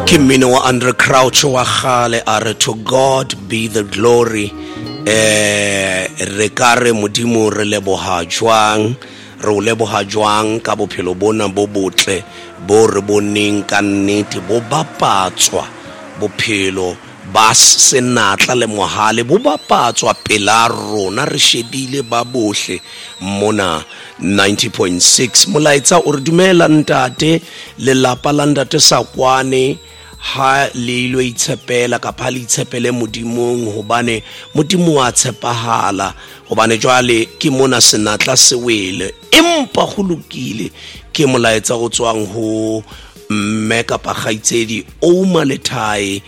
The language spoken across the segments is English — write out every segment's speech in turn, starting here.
Kimino wa Andre Crouch wa gale are to God be the glory. Re kare modimo re leboha jwang, re o leboha jwang ka bophelo bona bo botle bo re boneng ka nnete bo bapatswa bophelo ba senatla le mohale bo bapatswa pela rona re shebile ba bohle mona 90.6 molaetsa o re dumela ntate le lapa la ntate Sakwane ha leilo itshepela ka phali itshepele modimong hobane modimo wa tshepahala hobane jwale ke mona senatla se wele empa go lokile ke molaetsa go tswang ho mme ka pagaitsedi o malethai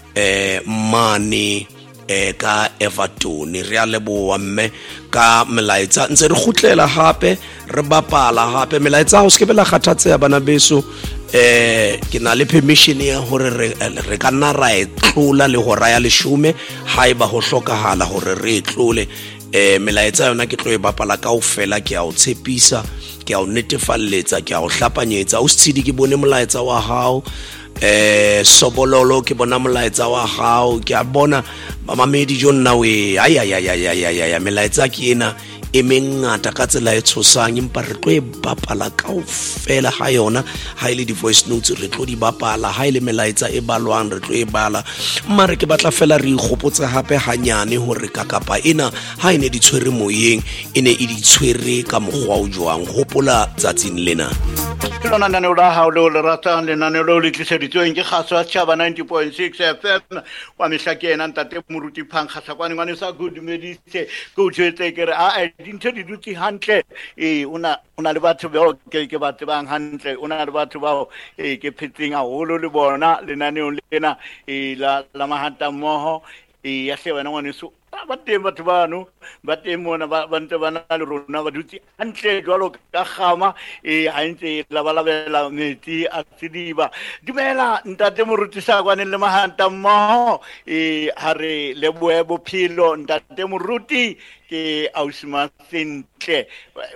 mane ka Everton re a leboa mme ka melaetsa ntse re gutlela hape re bapala hape melaetsa ho skebela kgathatse ya bana beso ke na le permission ya hore re ka nna ra etlola le ho raya leshume haeba ho hlokahala hore re etlole melaetsa yona ke tlo e bapala kaofela ke a o tshepisa ke a o netefalletsa ke a o hlapanyetsa o setshidi ke bone molaetsa wa hao sobololo ke bona molaetsa wa hao ke a bona mamamedi jo nna we ya melaetsa ke ena e mengata ka tsela e tshosang empa re tlo e bapala kaofela ha yona ha ile di voice notes re tlo di bapala ha ile melaetsa e balwang re tlo e bala mare ke batla fela re ikgopotse hape hanyane hore kakapa ena ha ine di tshwere moyeng ene e di tshwere ka mogwa o jwang hopola tsatsing lena lona nane o la ha o le ratang le nane lo le tliseditsweng ke kgaso ya Tshaba 90.6 FM wa mehlakena ntate Moruti Phang Kgatlakwane ngwane sa good medise go tshwetse ke re a dintho di dutse hantle una le batho ba ke batho ba hantle una le batho ba ke phetseng a holo le bona lenaneo lena la mahata mmoho ya se wena ngwane so ba teng batho bano ba teng mona ba ntse ba na le rona ba dutse hantle jwalo ka gama ha ntse la balabela metsi a tsidiba dumela ntate Moruti Sakwane le mahata mmoho ha re lebohe bophelo ntate Moruti ke ausima sentle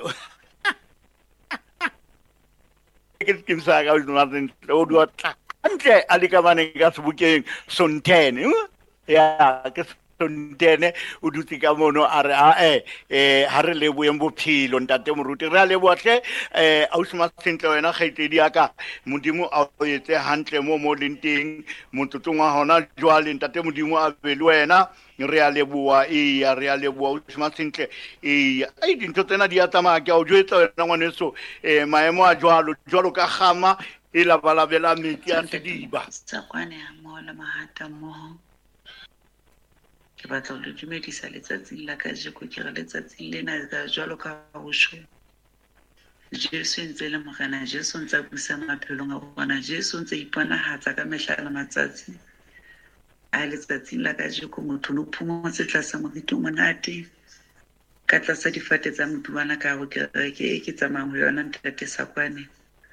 ke kimsa ka ausima sentle o dua hantle a le ka bane ka sebukeng Sonten ya ke Sontene o dutse ka mono a re ha re leboeng bophelo ntate Moruti re a lebohle ausima sentle wena kgaitedi aka modimo a o etse hantle mo lenteng motsotsong wa hona jwale ntate modimo a be le wena re a leboa re a leboa ausima sentle dintho tsena di a tsamaya ke a o jwetsa wena ngwaneso maemo a jwalo ka gama e la balabela metsi a ntediba Sakwane ha mola mahata mmoho ke batla ho dumedisa letsatsing la kajeko ke re letsatsing lena ka jwalo ka ho shwe Jesu ntse le morena Jesu ntse busa maphelong a bona Jesu ntse iponahatsa ka mehla le matsatsi a letsatsing la kajeko motho no phumotse tlasa morito monate ka tlasa difate tsa moduana ka ho ke tsamayang ho yona ntate Sakwane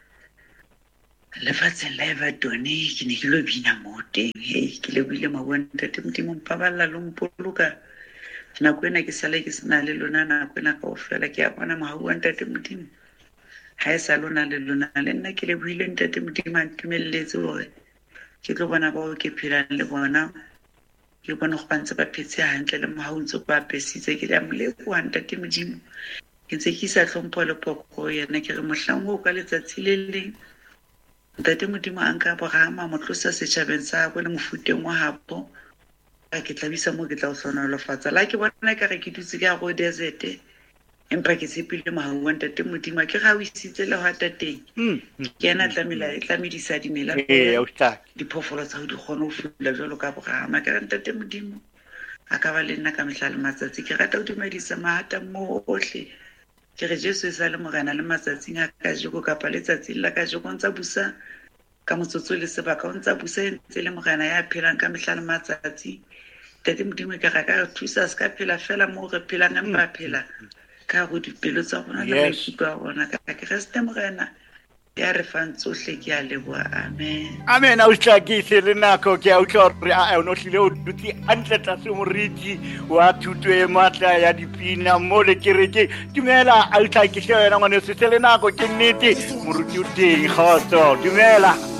lefatsheng la Everton ke ne ke lo bina mo teng ke lebile mabone ntate modimo mpaballa lo mpoloka nako ena ke sala ke sena le lona nako ena kaofela ke a bona mohau wa ntate modimo ha e sa lona le lona le nna ke lebile ntate modimo a ntumelletse hore ke tlo bona ba ke phelang le bona ke bona go bantse ba phetse hantle le mohau ntse ba pesitse ke le amoleko wa ntate modimo ke ntse ke sa hlompho le poko yena ke re mohlang o ka letsatsi le leng ntate modimo a nka Abrahama mo tlosa setjhabeng sa go le mofuteng wa hapo ke tlabisa mo ke tla o hlonolofatsa la ke bona ka re ke dutse ka go desert empa ke tsepile mahau wa ntate modimo ke ga o isitse le wa tateng ke ena tlamedisa dimela diphoofolo tsa go di kgone ho fula jwalo ka Abrahama ka ntate modimo a ka ba le nna ka mehla le matsatsi ke rata ho dumedisa mahata mo ohle ke re Jesu sa le morena le matsatsing a kajeko kapa letsatsing la kajeko ntsa busa ka motsotso le sebaka o ntsa busa ntse le morena ya phelang ka mehla le matsatsi tete modimo ke ra ka re thusa ska phela fela mo re phelang empa phela ka go dipelo tsa rona le maikutlo a rona ka ke re ste morena ya re fang tsohle ke a leboa amen a utlakise le nako ke a utlwa hore o no hlile o dutse hantle tlase moriti wa thuto e matla ya dipina mo le kereke dumela a utlakise wena ngwane se le nako ke nnete moruti o teng kgotso dumela